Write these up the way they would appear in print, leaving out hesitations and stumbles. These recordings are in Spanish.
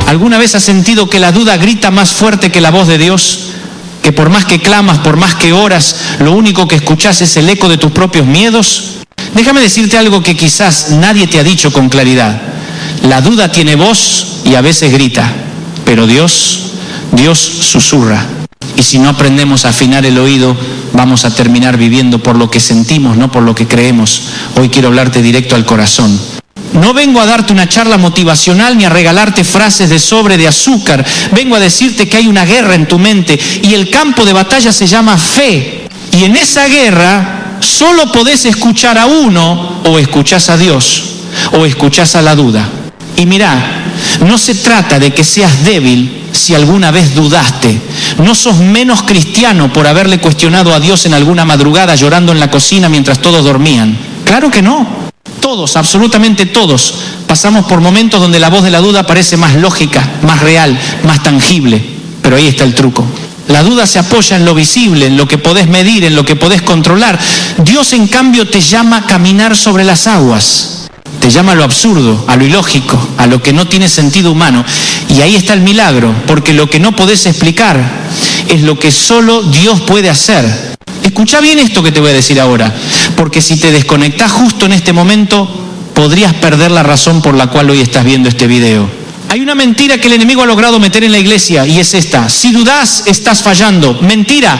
¿Alguna vez has sentido que la duda grita más fuerte que la voz de Dios? Que por más que clamas, por más que oras, lo único que escuchás es el eco de tus propios miedos. Déjame decirte algo que quizás nadie te ha dicho con claridad. La duda tiene voz y a veces grita, pero Dios susurra. Y si no aprendemos a afinar el oído, vamos a terminar viviendo por lo que sentimos, no por lo que creemos. Hoy quiero hablarte directo al corazón. No vengo a darte una charla motivacional ni a regalarte frases de sobre de azúcar. Vengo a decirte que hay una guerra en tu mente y el campo de batalla se llama fe. Y en esa guerra solo podés escuchar a uno, o escuchás a Dios o escuchás a la duda. Y mirá, no se trata de que seas débil si alguna vez dudaste. No sos menos cristiano por haberle cuestionado a Dios en alguna madrugada llorando en la cocina mientras todos dormían. Claro que no. Todos, absolutamente todos, pasamos por momentos donde la voz de la duda parece más lógica, más real, más tangible. Pero ahí está el truco. La duda se apoya en lo visible, en lo que podés medir, en lo que podés controlar. Dios, en cambio, te llama a caminar sobre las aguas. Te llama a lo absurdo, a lo ilógico, a lo que no tiene sentido humano. Y ahí está el milagro, porque lo que no podés explicar es lo que solo Dios puede hacer. Escucha bien esto que te voy a decir ahora, porque si te desconectás justo en este momento, podrías perder la razón por la cual hoy estás viendo este video. Hay una mentira que el enemigo ha logrado meter en la iglesia y es esta: si dudás, estás fallando. Mentira.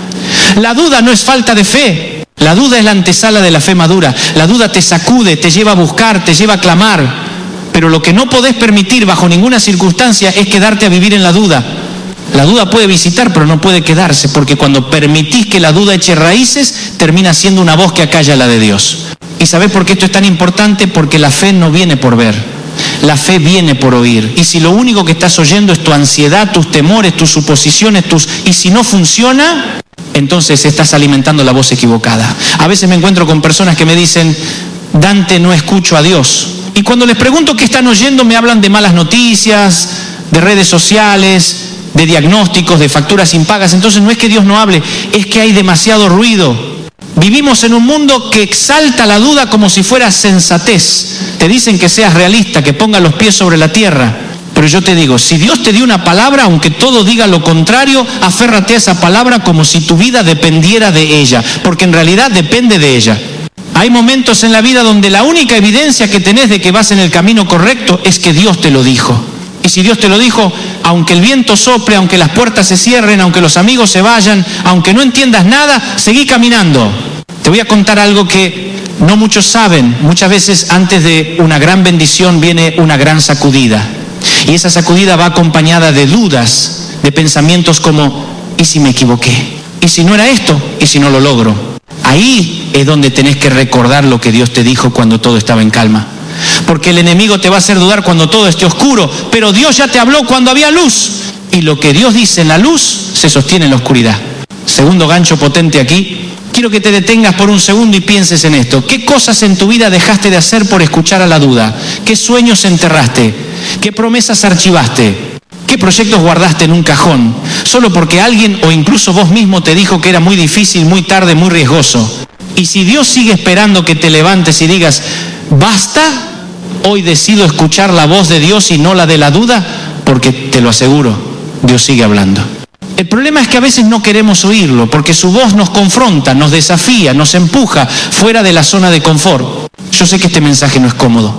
La duda no es falta de fe. La duda es la antesala de la fe madura. La duda te sacude, te lleva a buscar, te lleva a clamar. Pero lo que no podés permitir bajo ninguna circunstancia es quedarte a vivir en la duda. La duda puede visitar, pero no puede quedarse, porque cuando permitís que la duda eche raíces, termina siendo una voz que acalla la de Dios. ¿Y sabés por qué esto es tan importante? Porque la fe no viene por ver. La fe viene por oír. Y si lo único que estás oyendo es tu ansiedad, tus temores, tus suposiciones, y si no funciona, entonces estás alimentando la voz equivocada. A veces me encuentro con personas que me dicen: Dante, no escucho a Dios. Y cuando les pregunto qué están oyendo, me hablan de malas noticias, de redes sociales, de diagnósticos, de facturas impagas. Entonces no es que Dios no hable, es que hay demasiado ruido. Vivimos en un mundo que exalta la duda como si fuera sensatez. Te dicen que seas realista, que pongas los pies sobre la tierra. Pero yo te digo, si Dios te dio una palabra, aunque todo diga lo contrario, aférrate a esa palabra como si tu vida dependiera de ella, porque en realidad depende de ella. Hay momentos en la vida donde la única evidencia que tenés de que vas en el camino correcto es que Dios te lo dijo. Y si Dios te lo dijo, aunque el viento sople, aunque las puertas se cierren, aunque los amigos se vayan, aunque no entiendas nada, seguí caminando. Te voy a contar algo que no muchos saben. Muchas veces antes de una gran bendición viene una gran sacudida. Y esa sacudida va acompañada de dudas, de pensamientos como: ¿y si me equivoqué? ¿Y si no era esto? ¿Y si no lo logro? Ahí es donde tenés que recordar lo que Dios te dijo cuando todo estaba en calma. Porque el enemigo te va a hacer dudar cuando todo esté oscuro, pero Dios ya te habló cuando había luz. Y lo que Dios dice en la luz se sostiene en la oscuridad. Segundo gancho potente aquí. Quiero que te detengas por un segundo y pienses en esto. ¿Qué cosas en tu vida dejaste de hacer por escuchar a la duda? ¿Qué sueños enterraste? ¿Qué promesas archivaste? ¿Qué proyectos guardaste en un cajón? Solo porque alguien o incluso vos mismo te dijo que era muy difícil, muy tarde, muy riesgoso. Y si Dios sigue esperando que te levantes y digas: basta, hoy decido escuchar la voz de Dios y no la de la duda, porque te lo aseguro, Dios sigue hablando. El problema es que a veces no queremos oírlo, porque su voz nos confronta, nos desafía, nos empuja fuera de la zona de confort. Yo sé que este mensaje no es cómodo,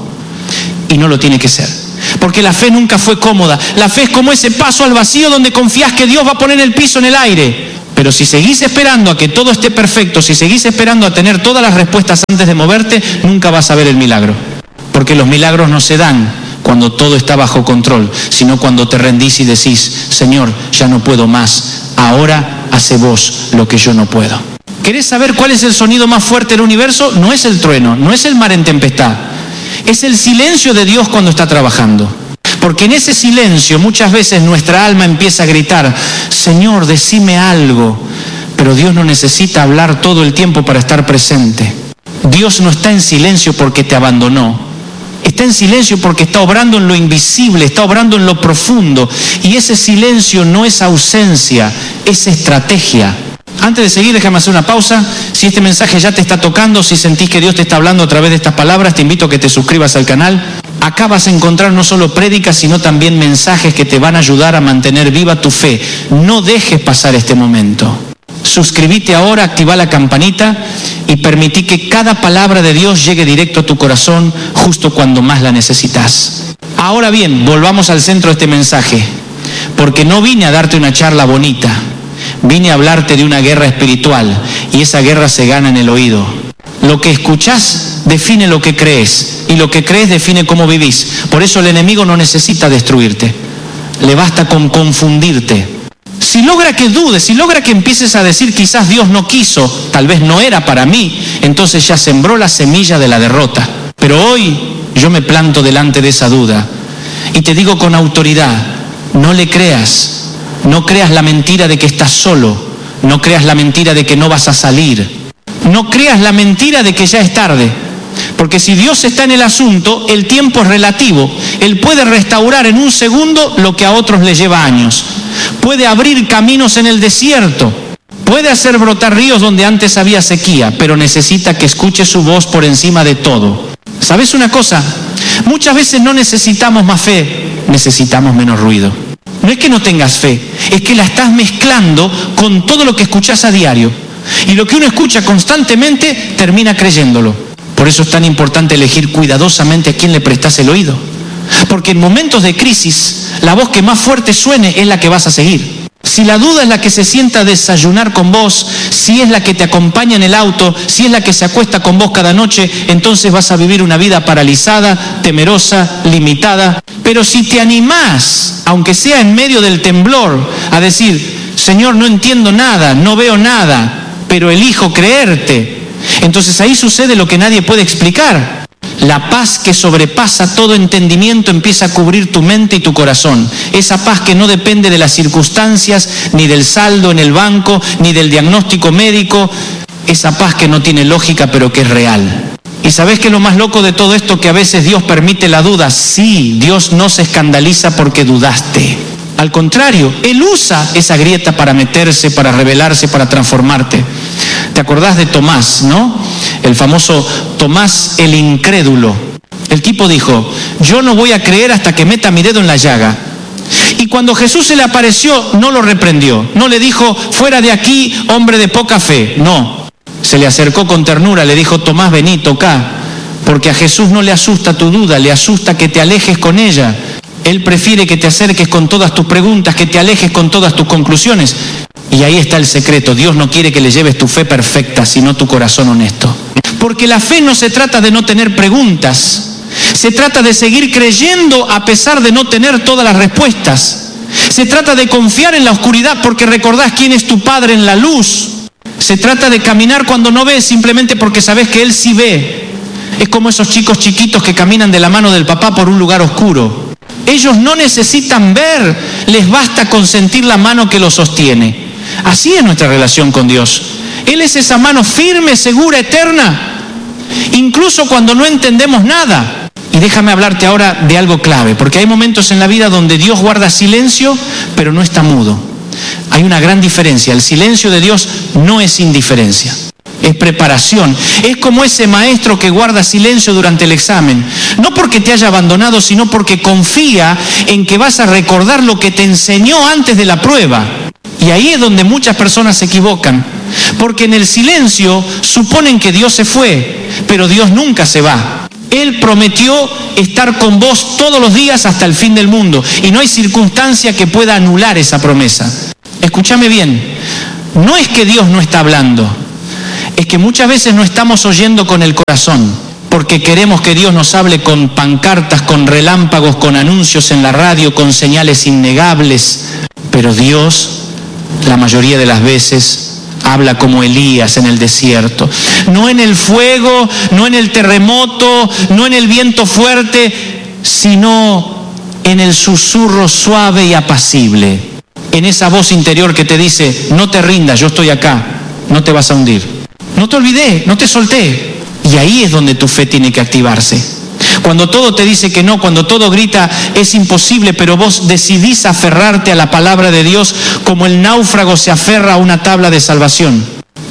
y no lo tiene que ser, porque la fe nunca fue cómoda. La fe es como ese paso al vacío donde confías que Dios va a poner el piso en el aire. Pero si seguís esperando a que todo esté perfecto, si seguís esperando a tener todas las respuestas antes de moverte, nunca vas a ver el milagro. Porque los milagros no se dan cuando todo está bajo control, sino cuando te rendís y decís: Señor, ya no puedo más, ahora hace vos lo que yo no puedo. ¿Querés saber cuál es el sonido más fuerte del universo? No es el trueno, no es el mar en tempestad, es el silencio de Dios cuando está trabajando. Porque en ese silencio muchas veces nuestra alma empieza a gritar: Señor, decime algo. Pero Dios no necesita hablar todo el tiempo para estar presente. Dios no está en silencio porque te abandonó. Está en silencio porque está obrando en lo invisible, está obrando en lo profundo. Y ese silencio no es ausencia, es estrategia. Antes de seguir, déjame hacer una pausa. Si este mensaje ya te está tocando, si sentís que Dios te está hablando a través de estas palabras, te invito a que te suscribas al canal. Acá vas a encontrar no solo prédicas, sino también mensajes que te van a ayudar a mantener viva tu fe. No dejes pasar este momento. Suscríbete ahora, activa la campanita y permití que cada palabra de Dios llegue directo a tu corazón justo cuando más la necesitas. Ahora bien, volvamos al centro de este mensaje, porque no vine a darte una charla bonita, vine a hablarte de una guerra espiritual, y esa guerra se gana en el oído. Lo que escuchás define lo que crees, y lo que crees define cómo vivís. Por eso el enemigo no necesita destruirte, le basta con confundirte. Si logra que dudes, si logra que empieces a decir quizás Dios no quiso, tal vez no era para mí, entonces ya sembró la semilla de la derrota. Pero hoy yo me planto delante de esa duda y te digo con autoridad, no le creas, no creas la mentira de que estás solo, no creas la mentira de que no vas a salir, no creas la mentira de que ya es tarde. Porque si Dios está en el asunto, el tiempo es relativo. Él puede restaurar en un segundo lo que a otros les lleva años. Puede abrir caminos en el desierto. Puede hacer brotar ríos donde antes había sequía, pero necesita que escuche su voz por encima de todo. ¿Sabes una cosa? Muchas veces no necesitamos más fe, necesitamos menos ruido. No es que no tengas fe, es que la estás mezclando con todo lo que escuchás a diario. Y lo que uno escucha constantemente termina creyéndolo. Por eso es tan importante elegir cuidadosamente a quién le prestás el oído. Porque en momentos de crisis, la voz que más fuerte suene es la que vas a seguir. Si la duda es la que se sienta a desayunar con vos, si es la que te acompaña en el auto, si es la que se acuesta con vos cada noche, entonces vas a vivir una vida paralizada, temerosa, limitada. Pero si te animás, aunque sea en medio del temblor, a decir, Señor, no entiendo nada, no veo nada, pero elijo creerte, entonces ahí sucede lo que nadie puede explicar. La paz que sobrepasa todo entendimiento empieza a cubrir tu mente y tu corazón. Esa paz que no depende de las circunstancias, ni del saldo en el banco, ni del diagnóstico médico. Esa paz que no tiene lógica, pero que es real. ¿Y sabés qué es lo más loco de todo esto? Que a veces Dios permite la duda. Sí, Dios no se escandaliza porque dudaste. Al contrario, Él usa esa grieta para meterse, para revelarse, para transformarte. ¿Te acordás de Tomás, no? El famoso Tomás el incrédulo. El tipo dijo, yo no voy a creer hasta que meta mi dedo en la llaga. Y cuando Jesús se le apareció, no lo reprendió. No le dijo, fuera de aquí, hombre de poca fe. No. Se le acercó con ternura, le dijo, Tomás, vení, tocá. Porque a Jesús no le asusta tu duda, le asusta que te alejes con ella. Él prefiere que te acerques con todas tus preguntas, que te alejes con todas tus conclusiones. Y ahí está el secreto. Dios no quiere que le lleves tu fe perfecta, sino tu corazón honesto. Porque la fe no se trata de no tener preguntas. Se trata de seguir creyendo a pesar de no tener todas las respuestas. Se trata de confiar en la oscuridad porque recordás quién es tu Padre en la luz. Se trata de caminar cuando no ves simplemente porque sabes que Él sí ve. Es como esos chicos chiquitos que caminan de la mano del papá por un lugar oscuro. Ellos no necesitan ver, les basta con sentir la mano que los sostiene. Así es nuestra relación con Dios. Él es esa mano firme, segura, eterna, incluso cuando no entendemos nada. Y déjame hablarte ahora de algo clave, porque hay momentos en la vida donde Dios guarda silencio, pero no está mudo. Hay una gran diferencia. El silencio de Dios no es indiferencia, es preparación. Es como ese maestro que guarda silencio durante el examen, no porque te haya abandonado, sino porque confía en que vas a recordar lo que te enseñó antes de la prueba. Y ahí es donde muchas personas se equivocan, porque en el silencio suponen que Dios se fue, pero Dios nunca se va. Él prometió estar con vos todos los días hasta el fin del mundo, y no hay circunstancia que pueda anular esa promesa. Escúchame bien, no es que Dios no está hablando, es que muchas veces no estamos oyendo con el corazón, porque queremos que Dios nos hable con pancartas, con relámpagos, con anuncios en la radio, con señales innegables, pero Dios, la mayoría de las veces, habla como Elías en el desierto. No en el fuego, no en el terremoto, no en el viento fuerte, sino en el susurro suave y apacible. En esa voz interior que te dice, no te rindas, yo estoy acá, no te vas a hundir. No te olvidé, no te solté. Y ahí es donde tu fe tiene que activarse. Cuando todo te dice que no, cuando todo grita es imposible, pero vos decidís aferrarte a la palabra de Dios como el náufrago se aferra a una tabla de salvación.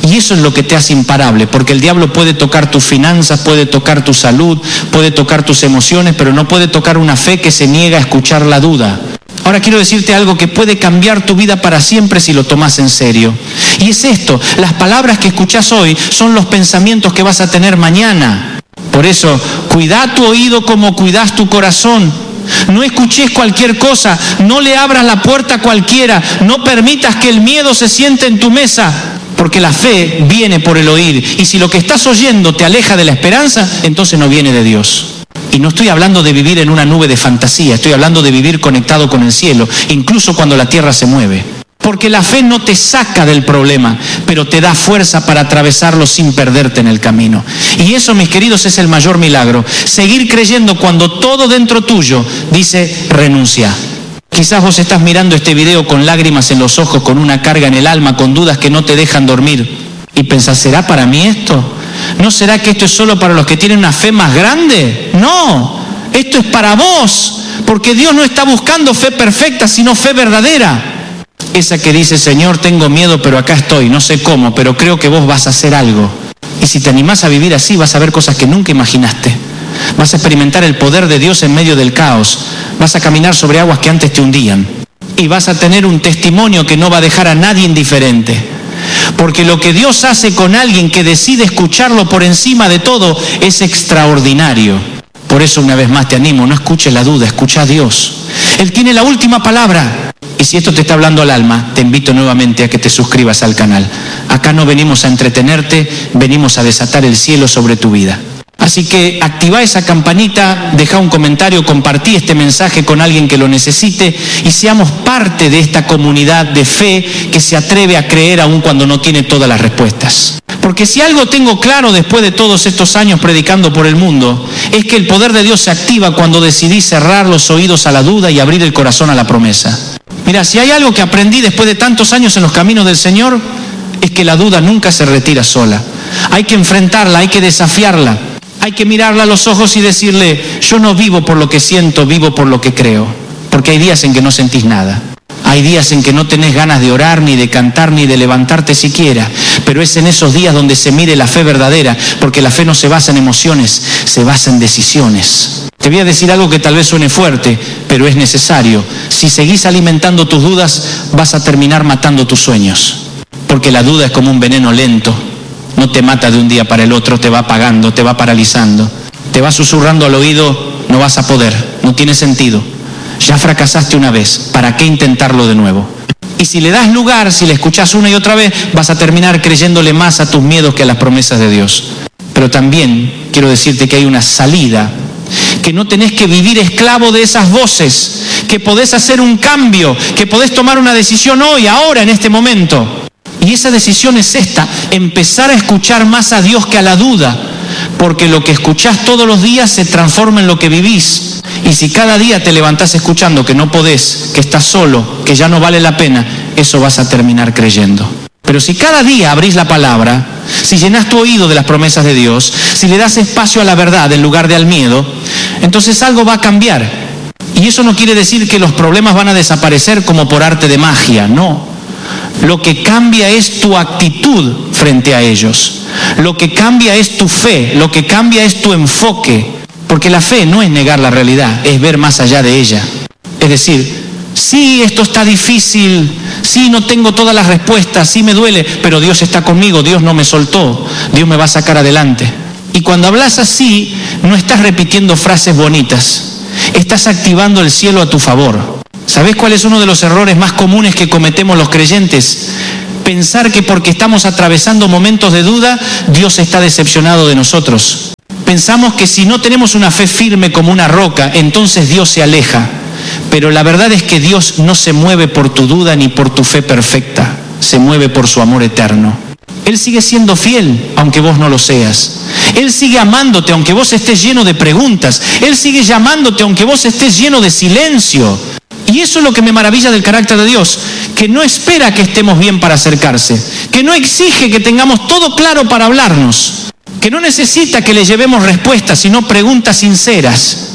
Y eso es lo que te hace imparable, porque el diablo puede tocar tus finanzas, puede tocar tu salud, puede tocar tus emociones, pero no puede tocar una fe que se niega a escuchar la duda. Ahora quiero decirte algo que puede cambiar tu vida para siempre si lo tomas en serio. Y es esto: las palabras que escuchás hoy son los pensamientos que vas a tener mañana. Por eso, cuida tu oído como cuidas tu corazón. No escuches cualquier cosa, no le abras la puerta a cualquiera, no permitas que el miedo se siente en tu mesa, porque la fe viene por el oír. Y si lo que estás oyendo te aleja de la esperanza, entonces no viene de Dios. Y no estoy hablando de vivir en una nube de fantasía, estoy hablando de vivir conectado con el cielo, incluso cuando la tierra se mueve. Porque la fe no te saca del problema, pero te da fuerza para atravesarlo sin perderte en el camino. Y eso, mis queridos, es el mayor milagro. Seguir creyendo cuando todo dentro tuyo dice renuncia. Quizás vos estás mirando este video con lágrimas en los ojos, con una carga en el alma, con dudas que no te dejan dormir. Y pensás, ¿será para mí esto? ¿No será que esto es solo para los que tienen una fe más grande? No, esto es para vos, porque Dios no está buscando fe perfecta, sino fe verdadera. Esa que dice, Señor, tengo miedo, pero acá estoy, no sé cómo, pero creo que vos vas a hacer algo. Y si te animás a vivir así, vas a ver cosas que nunca imaginaste. Vas a experimentar el poder de Dios en medio del caos. Vas a caminar sobre aguas que antes te hundían. Y vas a tener un testimonio que no va a dejar a nadie indiferente. Porque lo que Dios hace con alguien que decide escucharlo por encima de todo es extraordinario. Por eso, una vez más te animo, no escuches la duda, escucha a Dios. Él tiene la última palabra. Y si esto te está hablando al alma, te invito nuevamente a que te suscribas al canal. Acá no venimos a entretenerte, venimos a desatar el cielo sobre tu vida. Así que activá esa campanita, deja un comentario, compartí este mensaje con alguien que lo necesite y seamos parte de esta comunidad de fe que se atreve a creer aun cuando no tiene todas las respuestas. Porque si algo tengo claro después de todos estos años predicando por el mundo, es que el poder de Dios se activa cuando decidí cerrar los oídos a la duda y abrir el corazón a la promesa. Mira, si hay algo que aprendí después de tantos años en los caminos del Señor, es que la duda nunca se retira sola. Hay que enfrentarla, hay que desafiarla. Hay que mirarla a los ojos y decirle, yo no vivo por lo que siento, vivo por lo que creo. Porque hay días en que no sentís nada. Hay días en que no tenés ganas de orar, ni de cantar, ni de levantarte siquiera. Pero es en esos días donde se mide la fe verdadera, porque la fe no se basa en emociones, se basa en decisiones. Te voy a decir algo que tal vez suene fuerte, pero es necesario. Si seguís alimentando tus dudas, vas a terminar matando tus sueños. Porque la duda es como un veneno lento. No te mata de un día para el otro, te va apagando, te va paralizando. Te va susurrando al oído, no vas a poder, no tiene sentido. Ya fracasaste una vez, ¿para qué intentarlo de nuevo? Y si le das lugar, si le escuchás una y otra vez, vas a terminar creyéndole más a tus miedos que a las promesas de Dios. Pero también quiero decirte que hay una salida, que no tenés que vivir esclavo de esas voces, que podés hacer un cambio, que podés tomar una decisión hoy, ahora, en este momento. Y esa decisión es esta, empezar a escuchar más a Dios que a la duda, porque lo que escuchás todos los días se transforma en lo que vivís. Y si cada día te levantás escuchando que no podés, que estás solo, que ya no vale la pena, eso vas a terminar creyendo. Pero si cada día abrís la palabra, si llenás tu oído de las promesas de Dios, si le das espacio a la verdad en lugar de al miedo, entonces algo va a cambiar. Y eso no quiere decir que los problemas van a desaparecer como por arte de magia, no. Lo que cambia es tu actitud frente a ellos. Lo que cambia es tu fe, lo que cambia es tu enfoque. Porque la fe no es negar la realidad, es ver más allá de ella. Es decir, sí, esto está difícil, sí, no tengo todas las respuestas, sí me duele, pero Dios está conmigo, Dios no me soltó, Dios me va a sacar adelante. Y cuando hablas así, no estás repitiendo frases bonitas, estás activando el cielo a tu favor. ¿Sabés cuál es uno de los errores más comunes que cometemos los creyentes? Pensar que porque estamos atravesando momentos de duda, Dios está decepcionado de nosotros. Pensamos que si no tenemos una fe firme como una roca, entonces Dios se aleja. Pero la verdad es que Dios no se mueve por tu duda ni por tu fe perfecta, se mueve por su amor eterno. Él sigue siendo fiel, aunque vos no lo seas. Él sigue amándote, aunque vos estés lleno de preguntas. Él sigue llamándote, aunque vos estés lleno de silencio. Y eso es lo que me maravilla del carácter de Dios, que no espera que estemos bien para acercarse, que no exige que tengamos todo claro para hablarnos, que no necesita que le llevemos respuestas, sino preguntas sinceras.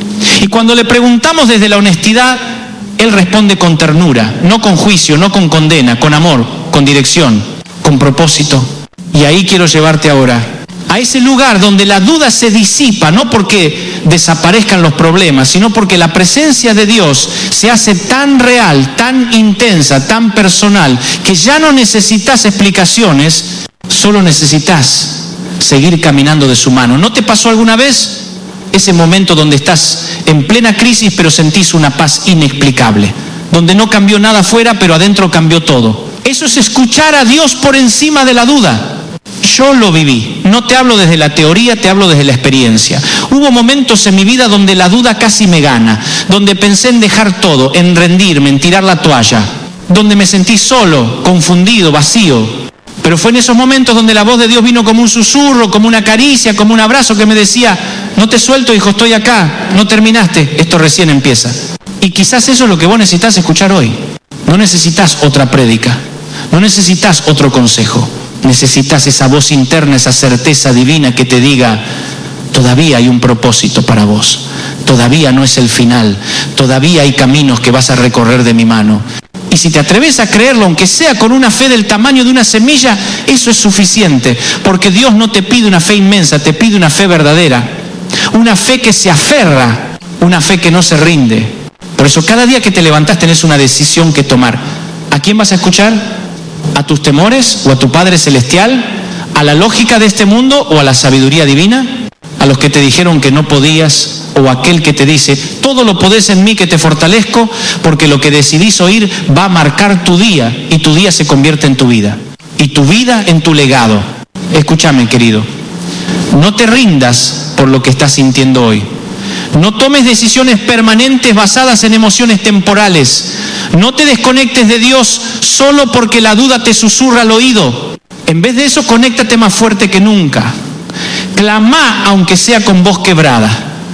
Y cuando le preguntamos desde la honestidad, Él responde con ternura, no con juicio, no con condena, con amor, con dirección, con propósito. Y ahí quiero llevarte ahora, a ese lugar donde la duda se disipa, no porque desaparezcan los problemas, sino porque la presencia de Dios se hace tan real, tan intensa, tan personal, que ya no necesitas explicaciones, solo necesitas seguir caminando de su mano. ¿No te pasó alguna vez ese momento donde estás en plena crisis pero sentís una paz inexplicable? Donde no cambió nada afuera pero adentro cambió todo. Eso es escuchar a Dios por encima de la duda. Yo lo viví. No te hablo desde la teoría, te hablo desde la experiencia. Hubo momentos en mi vida donde la duda casi me gana, donde pensé en dejar todo, en rendirme, en tirar la toalla, donde me sentí solo, confundido, vacío. Pero fue en esos momentos donde la voz de Dios vino como un susurro, como una caricia, como un abrazo que me decía: no te suelto, hijo, estoy acá, no terminaste, esto recién empieza. Y quizás eso es lo que vos necesitas escuchar hoy. No necesitas otra prédica, no necesitas otro consejo. Necesitas esa voz interna, esa certeza divina que te diga: todavía hay un propósito para vos, todavía no es el final, todavía hay caminos que vas a recorrer de mi mano. Y si te atreves a creerlo, aunque sea con una fe del tamaño de una semilla, eso es suficiente, porque Dios no te pide una fe inmensa, te pide una fe verdadera, una fe que se aferra, una fe que no se rinde. Por eso cada día que te levantás tenés una decisión que tomar. ¿A quién vas a escuchar? ¿A tus temores o a tu Padre Celestial? ¿A la lógica de este mundo o a la sabiduría divina? ¿A los que te dijeron que no podías o a aquel que te dice: todo lo podés en mí que te fortalezco? Porque lo que decidís oír va a marcar tu día y tu día se convierte en tu vida y tu vida en tu legado. Escúchame, querido, no te rindas por lo que estás sintiendo hoy. No tomes decisiones permanentes basadas en emociones temporales. No te desconectes de Dios solo porque la duda te susurra al oído. En vez de eso, conéctate más fuerte que nunca. Clamá aunque sea con voz quebrada.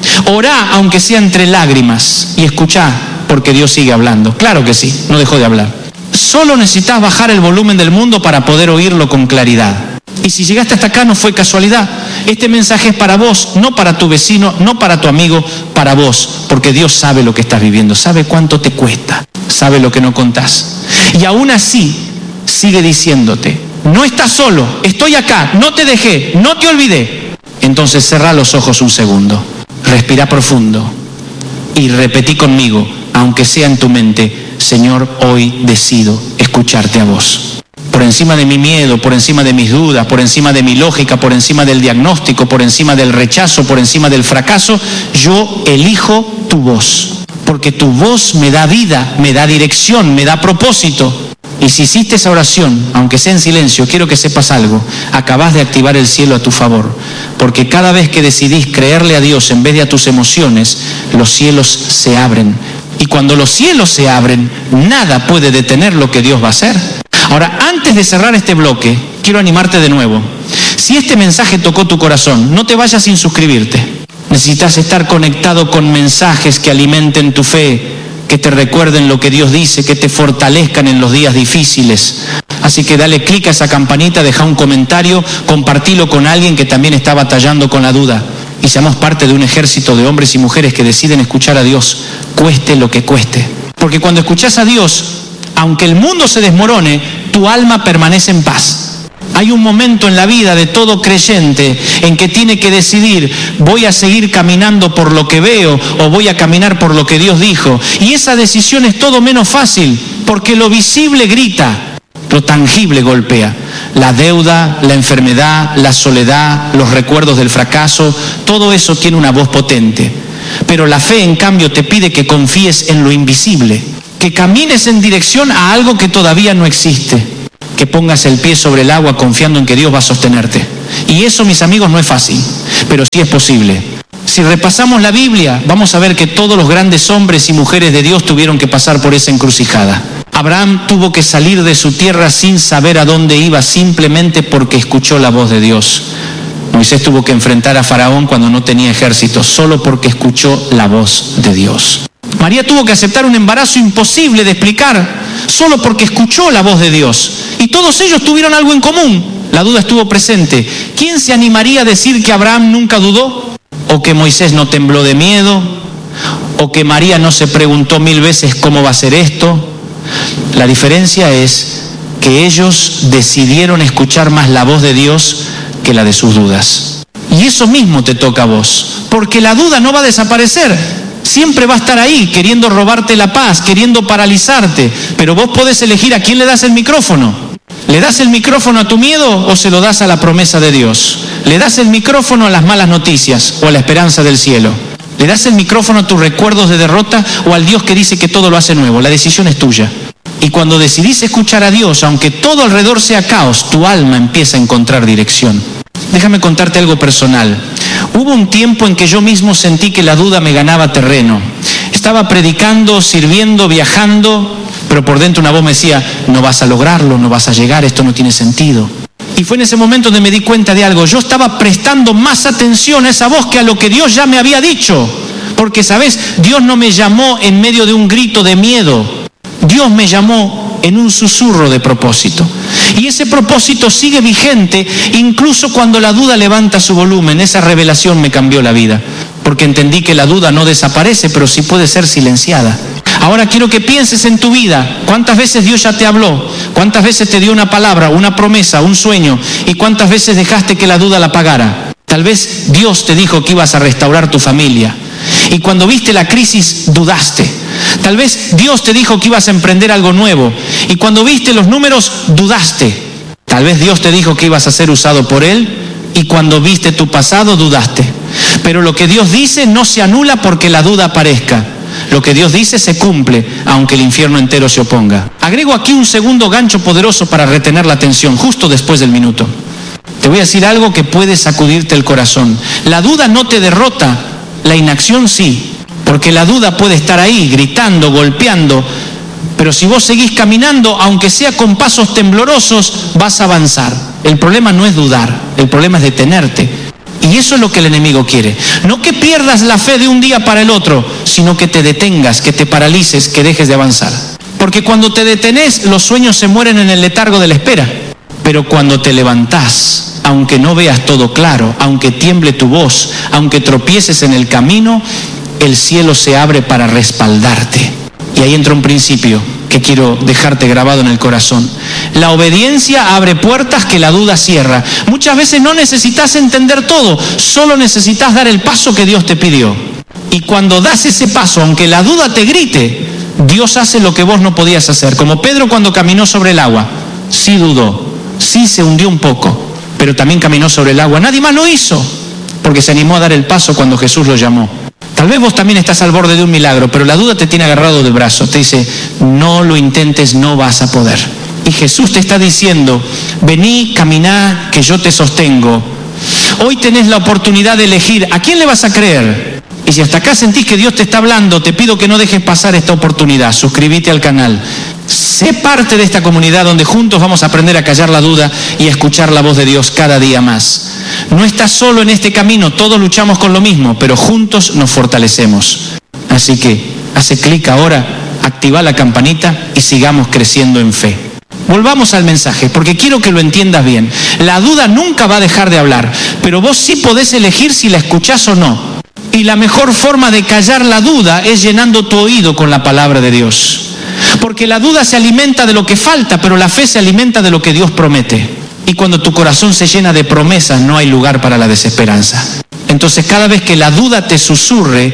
Orá aunque sea entre lágrimas. Y escuchá, porque Dios sigue hablando. Claro que sí, no dejó de hablar. Solo necesitas bajar el volumen del mundo para poder oírlo con claridad. Y si llegaste hasta acá no fue casualidad. Este mensaje es para vos, no para tu vecino, no para tu amigo, para vos. Porque Dios sabe lo que estás viviendo, sabe cuánto te cuesta, sabe lo que no contás. Y aún así sigue diciéndote: no estás solo, estoy acá, no te dejé, no te olvidé. Entonces cerrá los ojos un segundo, respirá profundo y repetí conmigo, aunque sea en tu mente: Señor, hoy decido escucharte a vos. Por encima de mi miedo, por encima de mis dudas, por encima de mi lógica, por encima del diagnóstico, por encima del rechazo, por encima del fracaso, yo elijo tu voz. Porque tu voz me da vida, me da dirección, me da propósito. Y si hiciste esa oración, aunque sea en silencio, quiero que sepas algo: acabás de activar el cielo a tu favor. Porque cada vez que decidís creerle a Dios en vez de a tus emociones, los cielos se abren. Y cuando los cielos se abren, nada puede detener lo que Dios va a hacer. Ahora, antes de cerrar este bloque, quiero animarte de nuevo. Si este mensaje tocó tu corazón, no te vayas sin suscribirte. Necesitas estar conectado con mensajes que alimenten tu fe, que te recuerden lo que Dios dice, que te fortalezcan en los días difíciles. Así que dale clic a esa campanita, deja un comentario, compartilo con alguien que también está batallando con la duda. Y seamos parte de un ejército de hombres y mujeres que deciden escuchar a Dios, cueste lo que cueste. Porque cuando escuchás a Dios, aunque el mundo se desmorone, tu alma permanece en paz. Hay un momento en la vida de todo creyente en que tiene que decidir: voy a seguir caminando por lo que veo o voy a caminar por lo que Dios dijo. Y esa decisión es todo menos fácil, porque lo visible grita, lo tangible golpea. La deuda, la enfermedad, la soledad, los recuerdos del fracaso, todo eso tiene una voz potente. Pero la fe, en cambio, te pide que confíes en lo invisible, que camines en dirección a algo que todavía no existe, que pongas el pie sobre el agua confiando en que Dios va a sostenerte. Y eso, mis amigos, no es fácil, pero sí es posible. Si repasamos la Biblia, vamos a ver que todos los grandes hombres y mujeres de Dios tuvieron que pasar por esa encrucijada. Abraham tuvo que salir de su tierra sin saber a dónde iba, simplemente porque escuchó la voz de Dios. Moisés tuvo que enfrentar a Faraón cuando no tenía ejército, solo porque escuchó la voz de Dios. María tuvo que aceptar un embarazo imposible de explicar, solo porque escuchó la voz de Dios. Y todos ellos tuvieron algo en común: la duda estuvo presente. ¿Quién se animaría a decir que Abraham nunca dudó? ¿O que Moisés no tembló de miedo? ¿O que María no se preguntó 1000 veces cómo va a ser esto? La diferencia es que ellos decidieron escuchar más la voz de Dios que la de sus dudas. Y eso mismo te toca a vos, porque la duda no va a desaparecer. Siempre va a estar ahí, queriendo robarte la paz, queriendo paralizarte. Pero vos podés elegir a quién le das el micrófono. ¿Le das el micrófono a tu miedo o se lo das a la promesa de Dios? ¿Le das el micrófono a las malas noticias o a la esperanza del cielo? ¿Le das el micrófono a tus recuerdos de derrota o al Dios que dice que todo lo hace nuevo? La decisión es tuya. Y cuando decidís escuchar a Dios, aunque todo alrededor sea caos, tu alma empieza a encontrar dirección. Déjame contarte algo personal. Hubo un tiempo en que yo mismo sentí que la duda me ganaba terreno. Estaba predicando, sirviendo, viajando, pero por dentro una voz me decía, no vas a lograrlo, no vas a llegar, esto no tiene sentido. Y fue en ese momento donde me di cuenta de algo. Yo estaba prestando más atención a esa voz que a lo que Dios ya me había dicho. Porque, ¿sabes? Dios no me llamó en medio de un grito de miedo. Dios me llamó en un susurro de propósito. Y ese propósito sigue vigente incluso cuando la duda levanta su volumen. Esa revelación me cambió la vida, porque entendí que la duda no desaparece, pero sí puede ser silenciada. Ahora quiero que pienses en tu vida. ¿Cuántas veces Dios ya te habló? ¿Cuántas veces te dio una palabra, una promesa, un sueño? ¿Y cuántas veces dejaste que la duda la apagara? Tal vez Dios te dijo que ibas a restaurar tu familia. Y cuando viste la crisis, dudaste. Tal vez Dios te dijo que ibas a emprender algo nuevo. Y cuando viste los números, dudaste. Tal vez Dios te dijo que ibas a ser usado por Él. Y cuando viste tu pasado, dudaste. Pero lo que Dios dice no se anula porque la duda aparezca. Lo que Dios dice se cumple, aunque el infierno entero se oponga. Agrego aquí un segundo gancho poderoso para retener la atención, justo después del minuto. Te voy a decir algo que puede sacudirte el corazón. La duda no te derrota, la inacción sí. Porque la duda puede estar ahí, gritando, golpeando. Pero si vos seguís caminando, aunque sea con pasos temblorosos, vas a avanzar. El problema no es dudar, el problema es detenerte. Y eso es lo que el enemigo quiere. No que pierdas la fe de un día para el otro, sino que te detengas, que te paralices, que dejes de avanzar. Porque cuando te detenés, los sueños se mueren en el letargo de la espera. Pero cuando te levantás, aunque no veas todo claro, aunque tiemble tu voz, aunque tropieces en el camino, el cielo se abre para respaldarte. Y ahí entra un principio que quiero dejarte grabado en el corazón. La obediencia abre puertas que la duda cierra. Muchas veces no necesitas entender todo, solo necesitas dar el paso que Dios te pidió. Y cuando das ese paso, aunque la duda te grite, Dios hace lo que vos no podías hacer. Como Pedro cuando caminó sobre el agua. Sí dudó, sí se hundió un poco, pero también caminó sobre el agua. Nadie más lo hizo, porque se animó a dar el paso cuando Jesús lo llamó. Tal vez vos también estás al borde de un milagro, pero la duda te tiene agarrado del brazo. Te dice, no lo intentes, no vas a poder. Y Jesús te está diciendo, vení, caminá, que yo te sostengo. Hoy tenés la oportunidad de elegir, ¿a quién le vas a creer? Y si hasta acá sentís que Dios te está hablando, te pido que no dejes pasar esta oportunidad. Suscríbete al canal. Sé parte de esta comunidad donde juntos vamos a aprender a callar la duda y a escuchar la voz de Dios cada día más. No estás solo en este camino, todos luchamos con lo mismo, pero juntos nos fortalecemos. Así que, hace clic ahora, activa la campanita y sigamos creciendo en fe. Volvamos al mensaje, porque quiero que lo entiendas bien. La duda nunca va a dejar de hablar, pero vos sí podés elegir si la escuchás o no. Y la mejor forma de callar la duda es llenando tu oído con la palabra de Dios. Porque la duda se alimenta de lo que falta, pero la fe se alimenta de lo que Dios promete. Y cuando tu corazón se llena de promesas, no hay lugar para la desesperanza. Entonces, cada vez que la duda te susurre,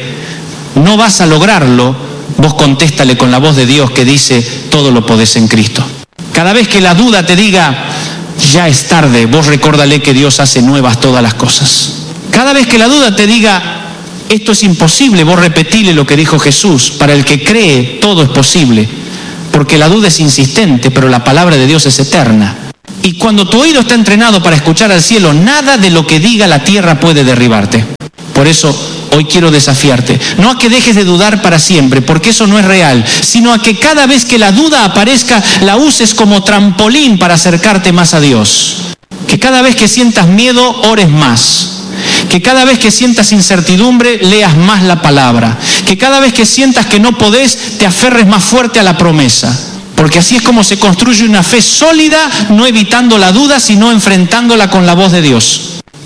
no vas a lograrlo, vos contéstale con la voz de Dios que dice, todo lo podés en Cristo. Cada vez que la duda te diga, ya es tarde, vos recórdale que Dios hace nuevas todas las cosas. Cada vez que la duda te diga, esto es imposible, vos repetile lo que dijo Jesús, para el que cree, todo es posible. Porque la duda es insistente, pero la palabra de Dios es eterna. Y cuando tu oído está entrenado para escuchar al cielo, nada de lo que diga la tierra puede derribarte. Por eso, hoy quiero desafiarte, no a que dejes de dudar para siempre, porque eso no es real, sino a que cada vez que la duda aparezca, la uses como trampolín para acercarte más a Dios. Que cada vez que sientas miedo, ores más. Que cada vez que sientas incertidumbre, leas más la palabra. Que cada vez que sientas que no podés, te aferres más fuerte a la promesa. Porque así es como se construye una fe sólida, no evitando la duda, sino enfrentándola con la voz de Dios.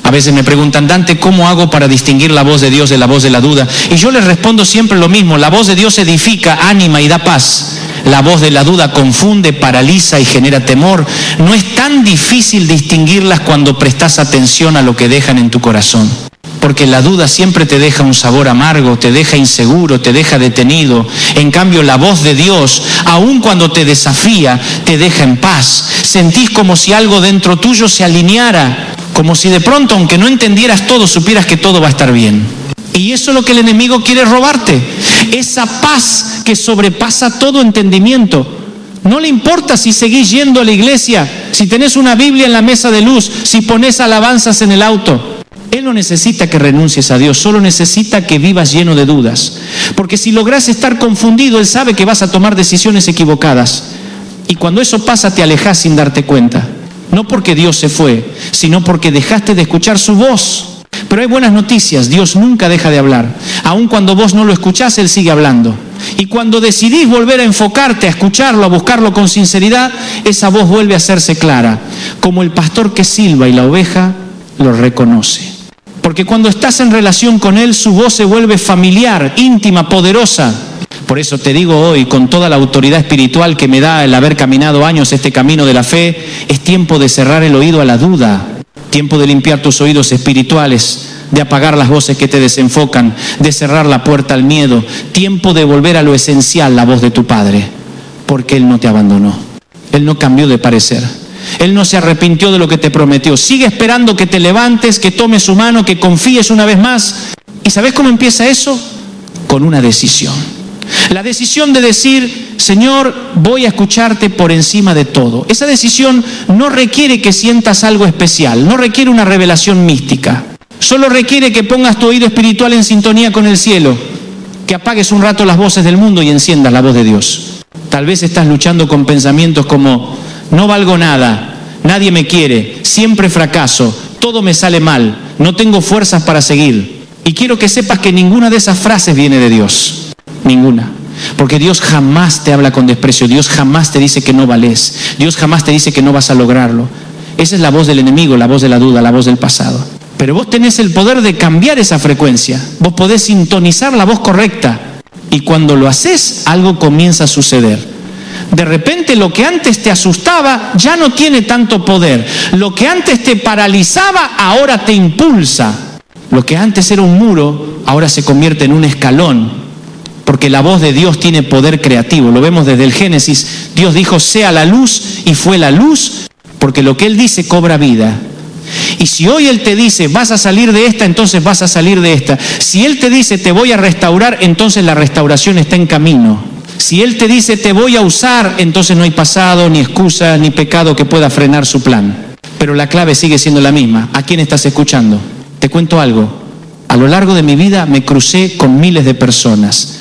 A veces me preguntan, Dante, ¿cómo hago para distinguir la voz de Dios de la voz de la duda? Y yo les respondo siempre lo mismo: la voz de Dios edifica, anima y da paz. La voz de la duda confunde, paraliza y genera temor. No es tan difícil distinguirlas cuando prestas atención a lo que dejan en tu corazón. Porque la duda siempre te deja un sabor amargo, te deja inseguro, te deja detenido. En cambio, la voz de Dios, aun cuando te desafía, te deja en paz. Sentís como si algo dentro tuyo se alineara, como si de pronto, aunque no entendieras todo, supieras que todo va a estar bien. Y eso es lo que el enemigo quiere robarte, esa paz que sobrepasa todo entendimiento. No le importa si seguís yendo a la iglesia, si tenés una Biblia en la mesa de luz, si pones alabanzas en el auto. Él no necesita que renuncies a Dios, solo necesita que vivas lleno de dudas. Porque si lográs estar confundido, Él sabe que vas a tomar decisiones equivocadas. Y cuando eso pasa, te alejás sin darte cuenta. No porque Dios se fue, sino porque dejaste de escuchar su voz. Pero hay buenas noticias: Dios nunca deja de hablar. Aun cuando vos no lo escuchás, Él sigue hablando. Y cuando decidís volver a enfocarte, a escucharlo, a buscarlo con sinceridad, esa voz vuelve a hacerse clara, como el pastor que silba y la oveja lo reconoce. Porque cuando estás en relación con Él, su voz se vuelve familiar, íntima, poderosa. Por eso te digo hoy, con toda la autoridad espiritual que me da el haber caminado años este camino de la fe, es tiempo de cerrar el oído a la duda, tiempo de limpiar tus oídos espirituales, de apagar las voces que te desenfocan, de cerrar la puerta al miedo, tiempo de volver a lo esencial, la voz de tu Padre, porque Él no te abandonó, Él no cambió de parecer. Él no se arrepintió de lo que te prometió. Sigue esperando que te levantes, que tomes su mano, que confíes una vez más. ¿Y sabes cómo empieza eso? Con una decisión. La decisión de decir: Señor, voy a escucharte por encima de todo. Esa decisión no requiere que sientas algo especial, no requiere una revelación mística. Solo requiere que pongas tu oído espiritual en sintonía con el cielo, que apagues un rato las voces del mundo y enciendas la voz de Dios. Tal vez estás luchando con pensamientos como: no valgo nada, nadie me quiere, siempre fracaso, todo me sale mal, no tengo fuerzas para seguir. Y quiero que sepas que ninguna de esas frases viene de Dios, ninguna. Porque Dios jamás te habla con desprecio, Dios jamás te dice que no valés, Dios jamás te dice que no vas a lograrlo. Esa es la voz del enemigo, la voz de la duda, la voz del pasado. Pero vos tenés el poder de cambiar esa frecuencia, vos podés sintonizar la voz correcta. Y cuando lo haces, algo comienza a suceder. De repente lo que antes te asustaba ya no tiene tanto poder. Lo que antes te paralizaba ahora te impulsa. Lo que antes era un muro ahora se convierte en un escalón. Porque la voz de Dios tiene poder creativo. Lo vemos desde el Génesis. Dios dijo: sea la luz, y fue la luz, porque lo que Él dice cobra vida. Y si hoy Él te dice: vas a salir de esta, entonces vas a salir de esta. Si Él te dice: te voy a restaurar, entonces la restauración está en camino. Si Él te dice: te voy a usar, entonces no hay pasado, ni excusa, ni pecado que pueda frenar su plan. Pero la clave sigue siendo la misma. ¿A quién estás escuchando? Te cuento algo. A lo largo de mi vida me crucé con miles de personas.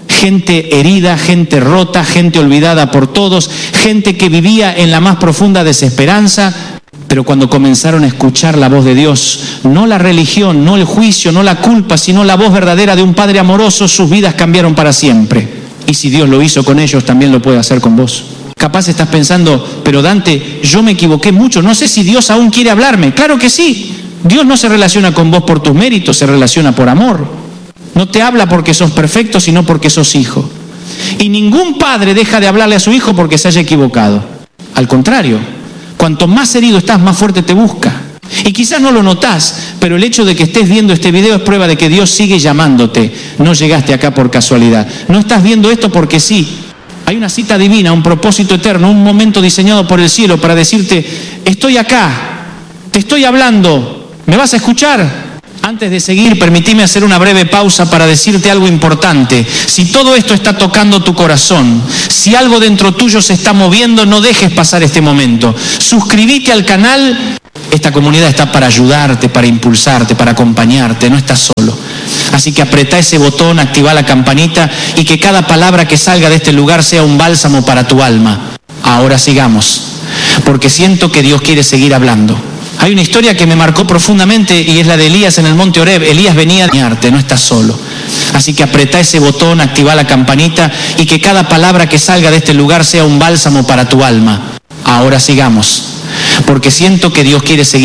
Gente herida, gente rota, gente olvidada por todos, gente que vivía en la más profunda desesperanza. Pero cuando comenzaron a escuchar la voz de Dios, no la religión, no el juicio, no la culpa, sino la voz verdadera de un Padre amoroso, sus vidas cambiaron para siempre. Y si Dios lo hizo con ellos, también lo puede hacer con vos. Capaz estás pensando: pero Dante, yo me equivoqué mucho, no sé si Dios aún quiere hablarme. Claro que sí. Dios no se relaciona con vos por tus méritos, se relaciona por amor. No te habla porque sos perfecto, sino porque sos hijo. Y ningún padre deja de hablarle a su hijo porque se haya equivocado. Al contrario, cuanto más herido estás, más fuerte te busca. Y quizás no lo notás, pero el hecho de que estés viendo este video es prueba de que Dios sigue llamándote. No llegaste acá por casualidad. No estás viendo esto porque sí. Hay una cita divina, un propósito eterno, un momento diseñado por el cielo para decirte: estoy acá, te estoy hablando, ¿me vas a escuchar? Antes de seguir, permitime hacer una breve pausa para decirte algo importante. Si todo esto está tocando tu corazón, si algo dentro tuyo se está moviendo, no dejes pasar este momento. Suscríbete al canal. Esta comunidad está para ayudarte, para impulsarte, para acompañarte, no estás solo. Así que apretá ese botón, activá la campanita y que cada palabra que salga de este lugar sea un bálsamo para tu alma. Ahora sigamos, porque siento que Dios quiere seguir hablando. Hay una historia que me marcó profundamente y es la de Elías en el monte Horeb. Elías venía a enseñarte, no estás solo. Así que apretá ese botón, activá la campanita y que cada palabra que salga de este lugar sea un bálsamo para tu alma. Ahora sigamos, porque siento que Dios quiere seguir